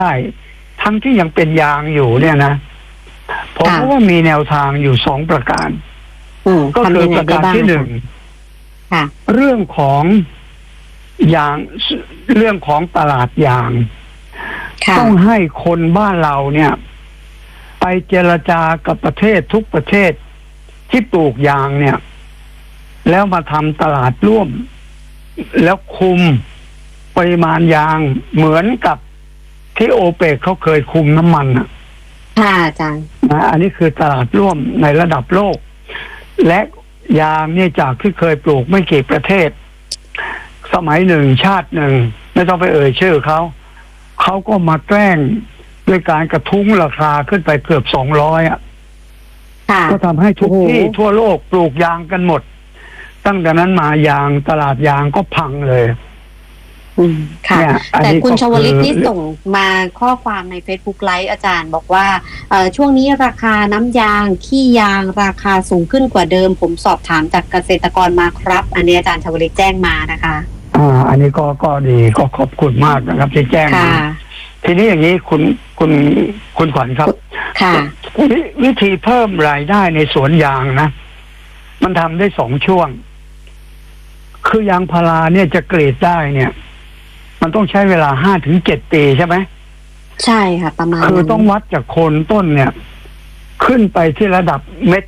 ได้ทั้งที่ยังเป็นยางอยู่เนี่ยนะผมว่ามีแนวทางอยู่2 ประการก็คือประการที่1เรื่องของยางเรื่องของตลาดยางต้องให้คนบ้านเราเนี่ยไปเจรจากับประเทศทุกประเทศที่ปลูกยางเนี่ยแล้วมาทำตลาดร่วมแล้วคุมปริมาณยางเหมือนกับที่โอเปกเขาเคยคุมน้ำมันค่ะอาจารย์อันนี้คือตลาดร่วมในระดับโลกและยางเนี่ยจากที่เคยปลูกไม่กี่ประเทศสมัยหนึ่งชาติหนึ่งไม่ต้องไปเอ่ยชื่อเขาก็มาแกล้งด้วยการกระทุ้งราคาขึ้นไปเกือบ200ก็ทำให้ทุกที่ทั่วโลกปลูกยางกันหมดตั้งแต่นั้นมายางตลาดยางก็พังเลยค่ะแต่คุณชวลิตที่ส่งมาข้อความใน Facebook ไลฟ์อาจารย์บอกว่าช่วงนี้ราคาน้ำยางขี้ยางราคาสูงขึ้นกว่าเดิมผมสอบถามจากเกษตรกรมาครับอันนี้อาจารย์ชวลิตแจ้งมานะคะอันนี้ก็ดีก็ขอบคุณมากนะครับที่แจ้งมาทีนี้อย่างนี้คุณขวัญครับวิธีเพิ่มรายได้ในสวนยางนะมันทำได้2 ช่วงคือยางพาราเนี่ยจะกรีดได้เนี่ยมันต้องใช้เวลา 5-7 ปีใช่ไหมใช่ค่ะประมาณคือต้องวัดจากโคนต้นเนี่ยขึ้นไปที่ระดับ1.5 เมตร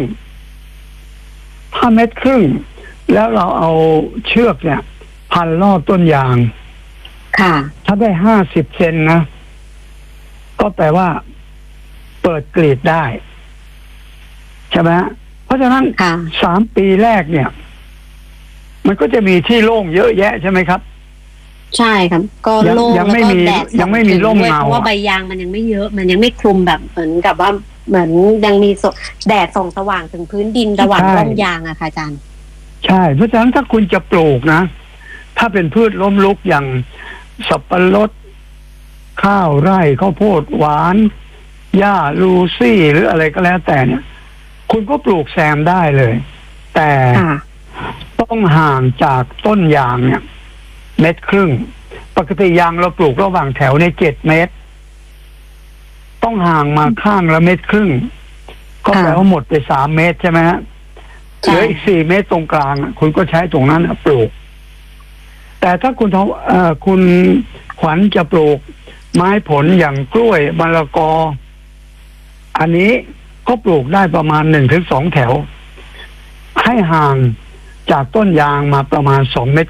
ถ้า1.5 เมตรแล้วเราเอาเชือกเนี่ยพันรอบต้นยางค่ะถ้าได้50 เซนนะก็แปลว่าเปิดกรีดได้ใช่ไหมเพราะฉะนั้น3 ปีแรกเนี่ยมันก็จะมีที่โล่งเยอะแยะใช่ไหมครับใช่ครับก็โล่งแล้วก็แดดยังไม่มีร่มเงาเพราะว่าใบยางมันยังไม่เยอะมันยังไม่คลุมแบบเหมือนกับว่าเหมือนยังมีแดดส่องสว่างถึงพื้นดินระหว่างร่มยางอะค่ะอาจารย์ใช่เพราะฉะนั้นถ้าคุณจะปลูกนะถ้าเป็นพืชล้มลุกอย่างสับปะรดข้าวไร่ข้าวโพดหวานหญ้าลูซี่หรืออะไรก็แล้วแต่เนี่ยคุณก็ปลูกแซมได้เลยแต่ต้องห่างจากต้นยางเนี่ย1.5 เมตรปกติยางเราปลูกระหว่างแถวใน7 เมตรต้องห่างมาข้างละ1.5 เมตรก็แปลว่าหมดไป3 เมตรใช่ไหมฮะเหลืออีก4 เมตรตรงกลางคุณก็ใช้ตรงนั้นปลูกแต่ถ้าคุณขวัญจะปลูกไม้ผลอย่างกล้วยมะละกออันนี้ก็ปลูกได้ประมาณ 1-2 แถวให้ห่างจากต้นยางมาประมาณ2.5 เมตร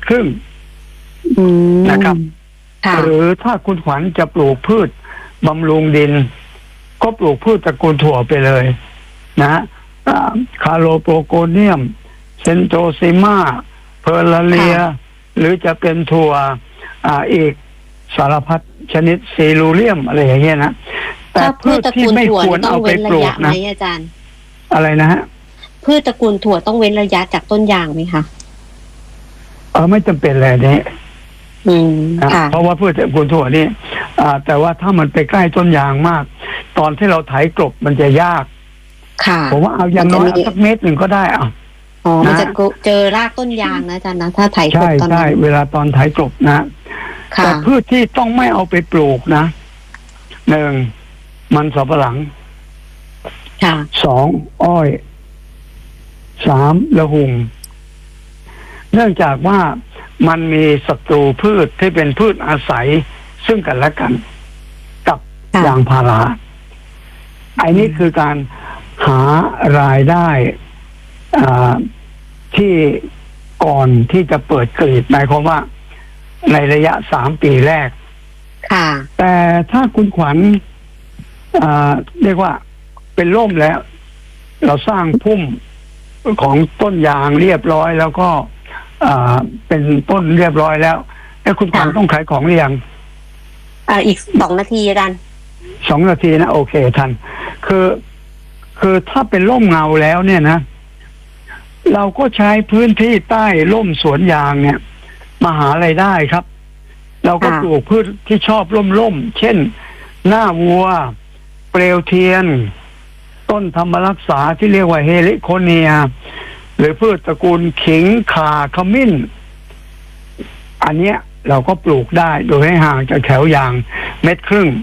นะครับหรือถ้าคุณขวัญจะปลูกพืชบำรุงดินก็ปลูกพืชตระกูลถั่วไปเลยนะคาโลโปรโกเนียมเซนโตซิมาเพอร์ลาเลียหรือจะเป็นถั่วอีกสารพัดชนิดซีลูเลียมอะไรอย่างเงี้ยนะแต่พืชที่ไม่ควรเอาไปปลูกนะอาจารย์อะไรนะฮะพืชตระกูลถั่วต้องเว้นระยะจากต้นยางไหมคะไม่จำเป็นเลยนี่เพราะว่าพืชตระกูลถั่วนี่แต่ว่าถ้ามันไปใกล้ต้นยางมากตอนที่เราไถกลบมันจะยากผมว่าเอาอย่างน้อยสัก1 เมตรก็ได้มันจะเจอรากต้นยางนะอาจารย์นะถ้าไถกลบตอนนั้นใช่เวลาตอนไถกลบนะแต่พืชที่ต้องไม่เอาไปปลูกนะ1มันสำปะหลัง2อ้อย3ละหุ่งเนื่องจากว่ามันมีศัตรูพืชที่เป็นพืชอาศัยซึ่งกันและกันกับยางพาราไอ้นี่คือการหารายได้ที่ก่อนที่จะเปิดกรีดหมายความว่าในระยะ3 ปีแรกแต่ถ้าคุณขวัญเรียกว่าเป็นร่มแล้วเราสร้างพุ่มของต้นยางเรียบร้อยแล้วก็เป็นต้นเรียบร้อยแล้วแล้วคุณขวัญต้องขายของหรือยังอีก2 นาทีอาจารย์ 2 นาทีนะโอเคทันคือถ้าเป็นร่มเงาแล้วเนี่ยนะเราก็ใช้พื้นที่ใต้ร่มสวนยางเนี่ยมาหารายได้ครับเราก็ปลูกพืชที่ชอบร่มเช่นหน้าวัวเปลวเทียนต้นธรรมรักษาที่เรียกว่าเฮลิโคเนียหรือพืชตระกูลขิงข่าขมิ้นอันเนี้ยเราก็ปลูกได้โดยให้ห่างจากแถวยาง1.5 เมตร